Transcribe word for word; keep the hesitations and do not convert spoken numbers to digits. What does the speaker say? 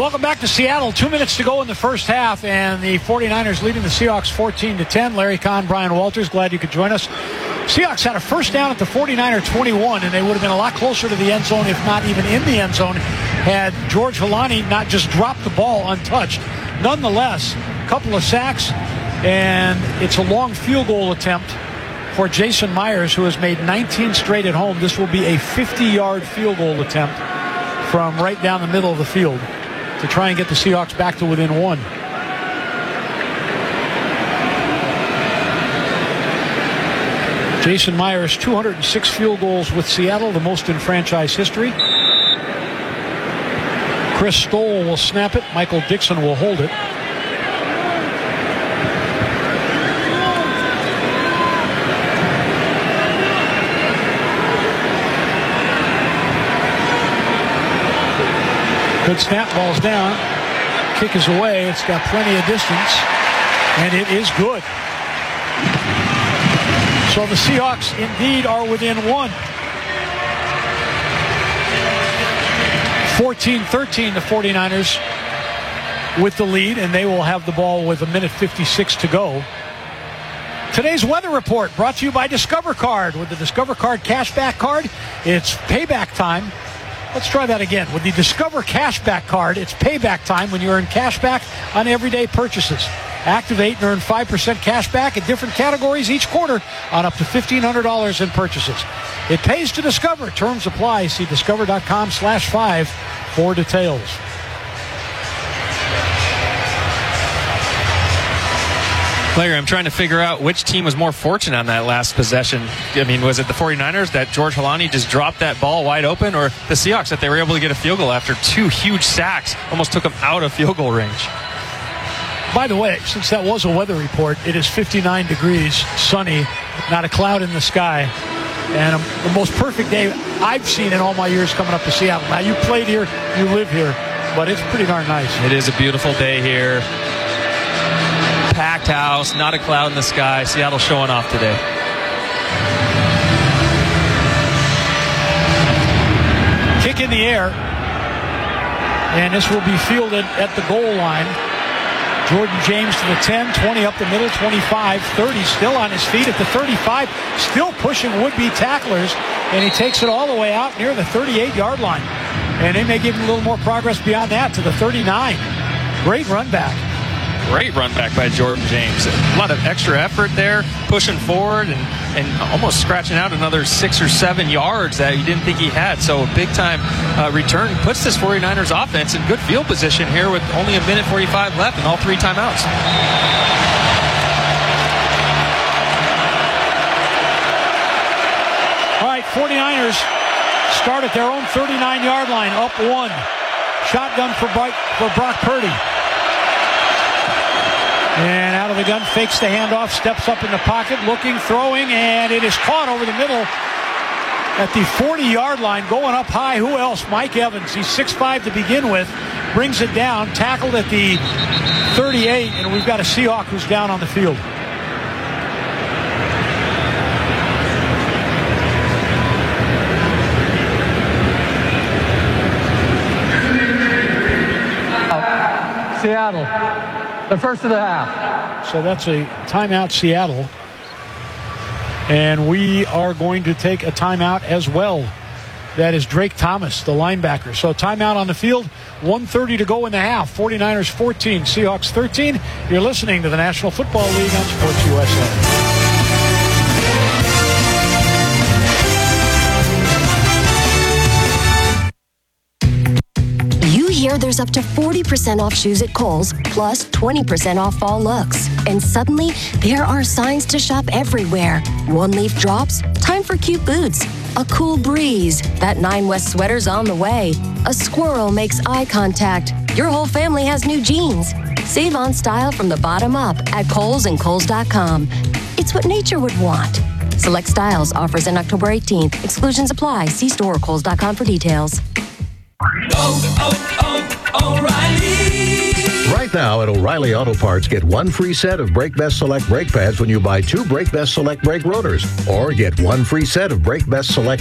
Welcome back to Seattle. Two minutes to go in the first half, and the 49ers leading the Seahawks fourteen to ten. Larry Kahn, Brian Walters, glad you could join us. Seahawks had a first down at the 49er twenty-one, and they would have been a lot closer to the end zone, if not even in the end zone, had George Holani not just dropped the ball untouched. Nonetheless, a couple of sacks, and it's a long field goal attempt for Jason Myers, who has made nineteen straight at home. This will be a fifty-yard field goal attempt from right down the middle of the field to try and get the Seahawks back to within one. Jason Myers, two hundred six field goals with Seattle, the most in franchise history. Chris Stoll will snap it. Michael Dixon will hold it. Good snap, ball's down. Kick is away. It's got plenty of distance, and it is good. So the Seahawks indeed are within one. fourteen thirteen, the 49ers with the lead, and they will have the ball with a minute fifty-six to go. Today's weather report brought to you by Discover Card. With the Discover Card cashback card, it's payback time. Let's try that again. With the Discover Cashback Card, it's payback time when you earn cashback on everyday purchases. Activate and earn five percent cash back in different categories each quarter on up to fifteen hundred dollars in purchases. It pays to Discover. Terms apply. See discover.com slash five for details. Larry, I'm trying to figure out which team was more fortunate on that last possession. I mean, was it the 49ers that George Holani just dropped that ball wide open, or the Seahawks that they were able to get a field goal after two huge sacks, almost took them out of field goal range? By the way, since that was a weather report, it is fifty-nine degrees, sunny, not a cloud in the sky, and a, the most perfect day I've seen in all my years coming up to Seattle. Now, you played here, you live here, but it's pretty darn nice. It is a beautiful day here. Packed house, not a cloud in the sky. Seattle showing off today. Kick in the air, and this will be fielded at the goal line. Jordan James to the ten, twenty up the middle, twenty-five, thirty, still on his feet at the thirty-five, still pushing would-be tacklers, and he takes it all the way out near the thirty-eight-yard line. And they may give him a little more progress beyond that to the thirty-nine. Great run back. Great run back by Jordan James. A lot of extra effort there, pushing forward and, and almost scratching out another six or seven yards that he didn't think he had. So a big-time uh, return puts this 49ers offense in good field position here with only a minute forty-five left and all three timeouts. All right, 49ers start at their own thirty-nine-yard line, up one. Shotgun for, for Brock Purdy. And out of the gun, fakes the handoff, steps up in the pocket, looking, throwing, and it is caught over the middle at the forty-yard line, going up high. Who else? Mike Evans. He's six five to begin with, brings it down, tackled at the thirty-eight, and we've got a Seahawk who's down on the field. Seattle. The first of the half. So that's a timeout, Seattle. And we are going to take a timeout as well. That is Drake Thomas, the linebacker. So timeout on the field, one thirty to go in the half. 49ers fourteen, Seahawks thirteen. You're listening to the National Football League on Sports U S A. Here, there's up to forty percent off shoes at Kohl's, plus twenty percent off fall looks. And suddenly, there are signs to shop everywhere. One-leaf drops, time for cute boots. A cool breeze, that Nine West sweater's on the way. A squirrel makes eye contact. Your whole family has new jeans. Save on style from the bottom up at Kohl's and Kohl's dot com. It's what nature would want. Select styles, offers in October eighteenth. Exclusions apply. See store or Kohl's dot com for details. Oh, oh, oh, O'Reilly. Right now at O'Reilly Auto Parts, get one free set of Brake Best Select brake pads when you buy two Brake Best Select brake rotors. Or get one free set of Brake Best Select